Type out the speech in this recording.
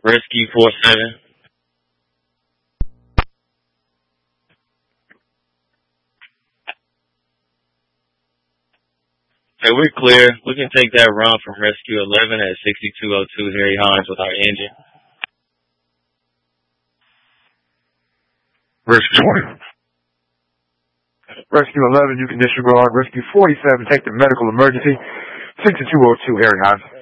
Rescue 47. Hey, we're clear. We can take that run from Rescue 11 at 6202 Harry Hines with our engine. Rescue 20. Rescue 11, you can disregard. Rescue 47, take the medical emergency. 6202 Harry Hines.